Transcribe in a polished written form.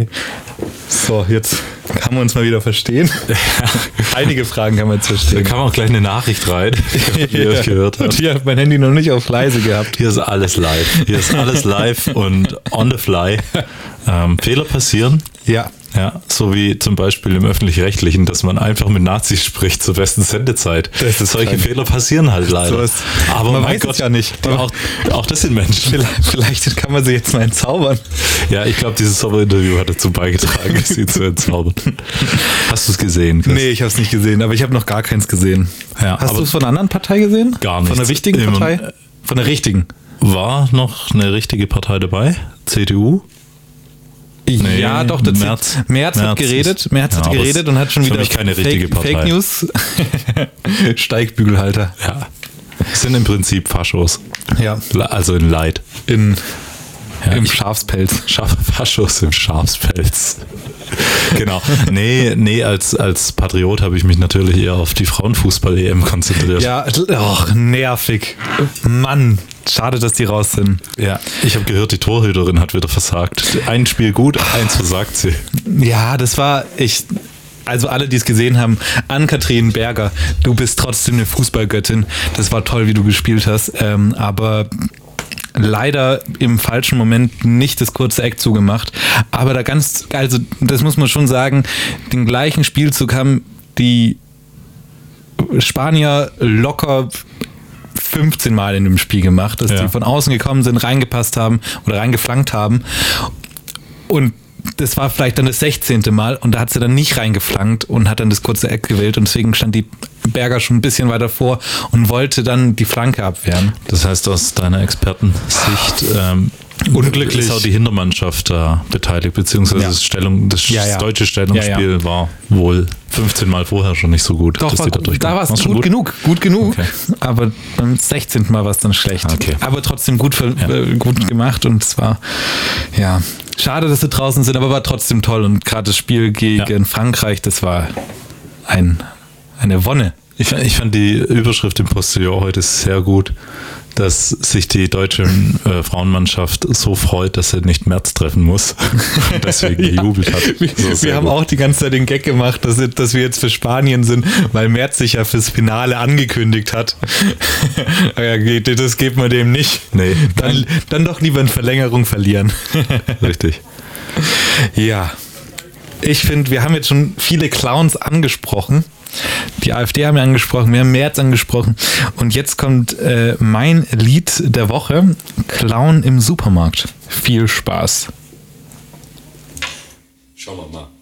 So, jetzt kann man uns mal wieder verstehen. Einige Fragen kann man jetzt verstehen. Da kam auch gleich eine Nachricht rein, wie ihr es gehört habt. Und hier hat mein Handy noch nicht auf leise gehabt. Hier ist alles live und on the fly. Fehler passieren. Ja. Ja, so wie zum Beispiel im Öffentlich-Rechtlichen, dass man einfach mit Nazis spricht zur besten Sendezeit. Solche Fehler passieren halt leider. So aber man mein weiß Gott, es ja nicht. Auch das sind Menschen. Vielleicht kann man sie jetzt mal entzaubern. Ja, ich glaube, dieses Sommerinterview hat dazu beigetragen, sie zu entzaubern. Hast du es gesehen, Chris? Nee, ich habe es nicht gesehen, aber ich habe noch gar keins gesehen. Ja, Hast du es von einer anderen Partei gesehen? Gar nicht. Von einer wichtigen Partei? Von der richtigen? War noch eine richtige Partei dabei? CDU? Nee, ja, doch. Merz hat geredet. Merz hat geredet und hat schon wieder keine richtige Partei. Fake News. Steigbügelhalter. Ja. Sind im Prinzip Faschos. Ja. Also in Light. Im Schafspelz. Faschos im Schafspelz. Genau. Nee, als Patriot habe ich mich natürlich eher auf die Frauenfußball-EM konzentriert. Ja, nervig. Mann, schade, dass die raus sind. Ja, ich habe gehört, die Torhüterin hat wieder versagt. Ein Spiel gut, eins versagt sie. Ja, das war also alle, die es gesehen haben, Ann-Kathrin Berger, du bist trotzdem eine Fußballgöttin. Das war toll, wie du gespielt hast, aber leider im falschen Moment nicht das kurze Eck zugemacht. Aber also das muss man schon sagen, den gleichen Spielzug haben die Spanier locker 15 Mal in dem Spiel gemacht, dass die von außen gekommen sind, reingepasst haben oder reingeflankt haben. Und das war vielleicht dann das 16. Mal und da hat sie dann nicht reingeflankt und hat dann das kurze Eck gewählt und deswegen stand die Berger schon ein bisschen weiter vor und wollte dann die Flanke abwehren. Das heißt, aus deiner Expertensicht unglücklich ist auch die Hintermannschaft da beteiligt, beziehungsweise das deutsche Stellungsspiel war wohl 15 Mal vorher schon nicht so gut. Doch, da war es gut genug. Okay. Aber beim 16. Mal war es dann schlecht. Okay. Aber trotzdem gut gemacht und es war, schade, dass sie draußen sind, aber war trotzdem toll und gerade das Spiel gegen Frankreich, das war eine Wonne. Ich fand die Überschrift im Postillon heute sehr gut, dass sich die deutsche Frauenmannschaft so freut, dass sie nicht Merz treffen muss und deswegen gejubelt hat. Wir haben auch die ganze Zeit den Gag gemacht, dass wir jetzt für Spanien sind, weil Merz sich ja fürs Finale angekündigt hat. Das geht man dem nicht. Nee. Dann doch lieber in Verlängerung verlieren. Richtig. Ja. Ich finde, wir haben jetzt schon viele Clowns angesprochen. Die AfD haben wir angesprochen, wir haben Merz angesprochen. Und jetzt kommt mein Lied der Woche, Clown im Supermarkt. Viel Spaß. Schauen wir mal.